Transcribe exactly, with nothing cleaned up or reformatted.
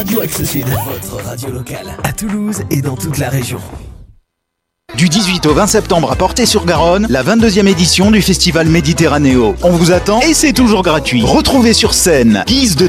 Radio Axe Sud, votre radio locale, à Toulouse et dans toute la région. Du dix-huit au vingt septembre à Portet-sur-Garonne, la vingt-deuxième édition du Festival Méditerranéo. On vous attend et c'est toujours gratuit. Retrouvez sur scène Guise de